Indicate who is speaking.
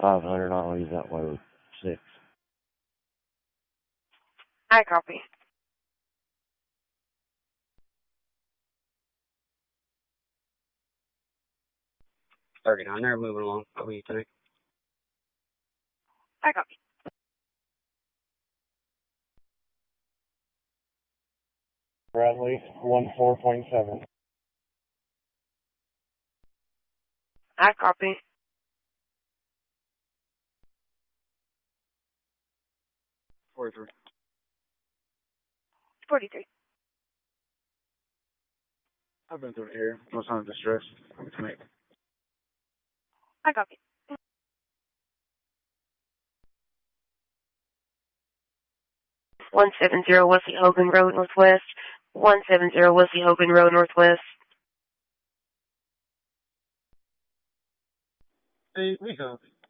Speaker 1: 500, I'll leave that way with 6.
Speaker 2: I copy.
Speaker 3: $39 there, moving along. I'll be today.
Speaker 2: I copy.
Speaker 1: Bradley, 14.7.
Speaker 2: I copy.
Speaker 3: $43.
Speaker 2: 43.
Speaker 3: I've been through here. No sign of distress.
Speaker 2: I copy. 170 Wesley Hogan Road Northwest. 170 Wesley Hogan Road Northwest.
Speaker 3: Hey, we copy.